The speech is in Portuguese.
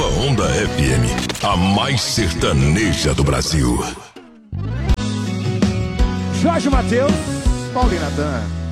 Onda FM, a mais sertaneja do Brasil. Jorge Mateus, Paulo e Natan.